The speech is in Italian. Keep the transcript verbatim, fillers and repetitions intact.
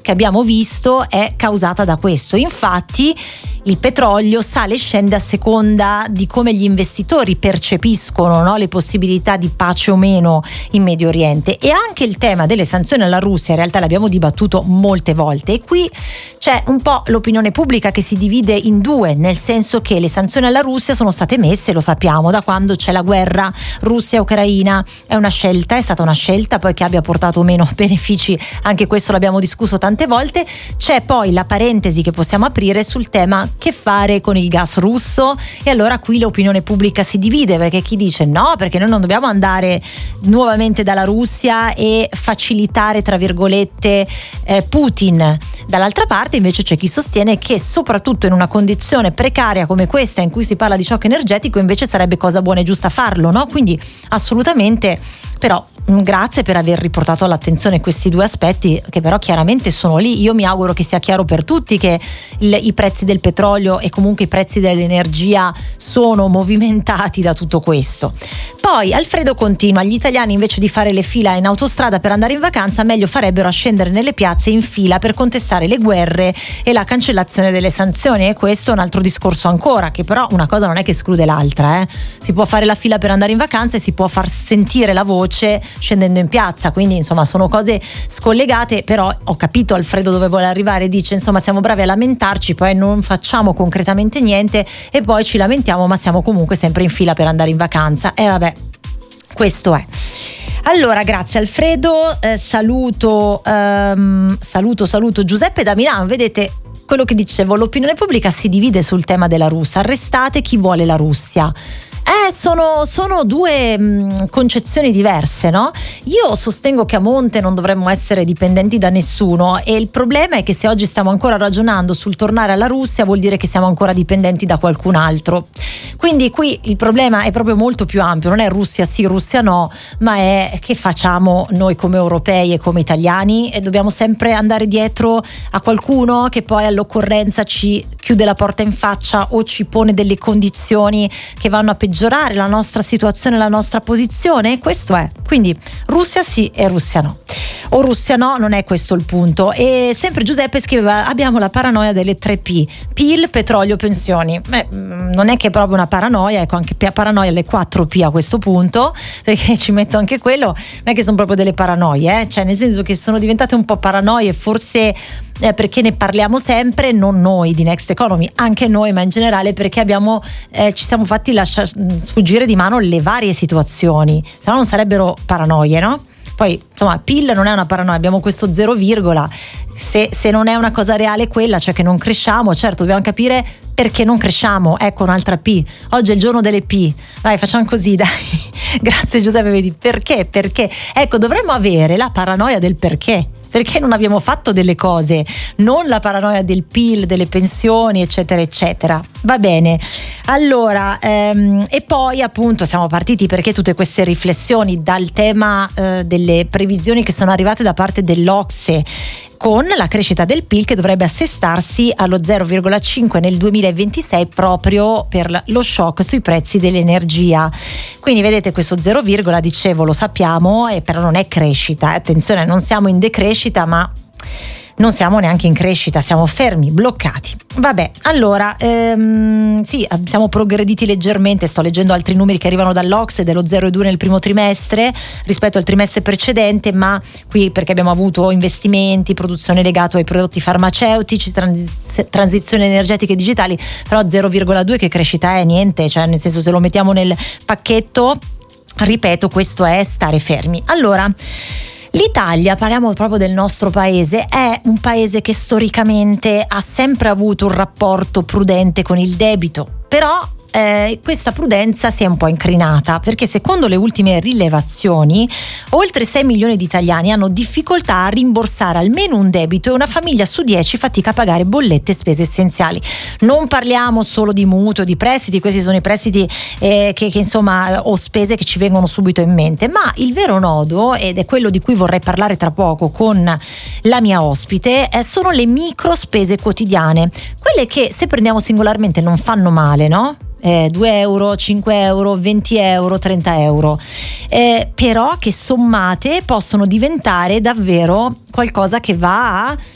che abbiamo visto è causata da questo. Infatti il petrolio sale e scende a seconda di come gli investitori percepiscono, no, le possibilità di pace o meno in Medio Oriente. E anche il tema delle sanzioni alla Russia in realtà l'abbiamo dibattuto molte volte, e qui c'è un po' l'opinione pubblica che si divide in due, nel senso che le sanzioni alla Russia sono state messe, lo sappiamo, da quando c'è la guerra Russia-Ucraina. È una scelta, è stata una scelta, poi che abbia portato o meno benefici, anche questo l'abbiamo discusso tante volte. C'è poi la parentesi che possiamo aprire sul tema che fare con il gas russo, e allora qui l'opinione pubblica si divide, perché chi dice no, perché noi non dobbiamo andare nuovamente dalla Russia e facilitare tra virgolette eh, Putin. Dall'altra parte invece c'è chi sostiene che soprattutto in una condizione precaria come questa, in cui si parla di shock energetico, invece sarebbe cosa buona e giusta farlo, no? Quindi assolutamente, però grazie per aver riportato all'attenzione questi due aspetti, che però chiaramente sono lì. Io mi auguro che sia chiaro per tutti che il, i prezzi del petrolio e comunque i prezzi dell'energia sono movimentati da tutto questo. Poi Alfredo continua: gli italiani invece di fare le fila in autostrada per andare in vacanza, meglio farebbero a scendere nelle piazze in fila per contestare le guerre e la cancellazione delle sanzioni. E questo è un altro discorso ancora, che però una cosa non è che esclude l'altra, eh. Si può fare la fila per andare in vacanza e si può far sentire la voce scendendo in piazza, quindi insomma sono cose scollegate. Però ho capito Alfredo dove vuole arrivare, dice insomma siamo bravi a lamentarci, poi non facciamo concretamente niente e poi ci lamentiamo, ma siamo comunque sempre in fila per andare in vacanza. E eh, vabbè, questo è. Allora, grazie Alfredo, eh, saluto, ehm, saluto, saluto Giuseppe da Milano. Vedete quello che dicevo, l'opinione pubblica si divide sul tema della Russia. Arrestate chi vuole la Russia. Eh, sono, sono due mh, concezioni diverse, no? Io sostengo che a monte non dovremmo essere dipendenti da nessuno, e il problema è che se oggi stiamo ancora ragionando sul tornare alla Russia vuol dire che siamo ancora dipendenti da qualcun altro. Quindi qui il problema è proprio molto più ampio, non è Russia sì, Russia no, ma è che facciamo noi come europei e come italiani, e dobbiamo sempre andare dietro a qualcuno che poi all'occorrenza ci chiude la porta in faccia o ci pone delle condizioni che vanno a peggiorare la nostra situazione, la nostra posizione. Questo è. Quindi Russia sì e Russia no, o Russia no, non è questo il punto. E sempre Giuseppe scriveva: abbiamo la paranoia delle tre P, P I L, petrolio, pensioni. Beh, non è che è proprio una paranoia, ecco, anche paranoia alle quattro P a questo punto, perché ci metto anche quello. Non è che sono proprio delle paranoie, eh? Cioè nel senso che sono diventate un po' paranoie, forse eh, perché ne parliamo sempre, non noi di Next Economy, anche noi, ma in generale perché abbiamo eh, ci siamo fatti lasciare sfuggire di mano le varie situazioni, se no non sarebbero paranoie, no? Poi insomma P I L non è una paranoia, abbiamo questo zero virgola, se, se non è una cosa reale quella, cioè che non cresciamo, certo dobbiamo capire perché non cresciamo, ecco un'altra P. Oggi è il giorno delle P, vai facciamo così dai. Grazie Giuseppe, vedi perché? Perché ecco, dovremmo avere la paranoia del perché. Perché non abbiamo fatto delle cose, non la paranoia del P I L, delle pensioni, eccetera eccetera. Va bene, allora ehm, e poi appunto siamo partiti perché tutte queste riflessioni dal tema eh, delle previsioni che sono arrivate da parte dell'Ocse, con la crescita del P I L che dovrebbe assestarsi allo zero virgola cinque nel duemilaventisei proprio per lo shock sui prezzi dell'energia. Quindi vedete questo zero, dicevo, lo sappiamo, e però non è crescita. Attenzione, non siamo in decrescita, ma non siamo neanche in crescita, siamo fermi, bloccati. Vabbè, allora ehm, sì, siamo progrediti leggermente. Sto leggendo altri numeri che arrivano dall'Ocse dello zero virgola due nel primo trimestre rispetto al trimestre precedente, ma qui perché abbiamo avuto investimenti, produzione legato ai prodotti farmaceutici, transi- transizione energetica e digitali, però zero virgola due che crescita è? Niente, cioè nel senso, se lo mettiamo nel pacchetto, ripeto, questo è stare fermi. Allora, l'Italia, parliamo proprio del nostro paese, è un paese che storicamente ha sempre avuto un rapporto prudente con il debito, però eh, questa prudenza si è un po' incrinata, perché secondo le ultime rilevazioni oltre sei milioni di italiani hanno difficoltà a rimborsare almeno un debito, e una famiglia su dieci fatica a pagare bollette e spese essenziali. Non parliamo solo di mutuo, di prestiti, questi sono i prestiti eh, che, che insomma o spese che ci vengono subito in mente, ma il vero nodo, ed è quello di cui vorrei parlare tra poco con la mia ospite, eh, sono le micro spese quotidiane, quelle che se prendiamo singolarmente non fanno male, no? Eh, due euro, cinque euro, venti euro, trenta euro, eh, però che sommate possono diventare davvero qualcosa che va a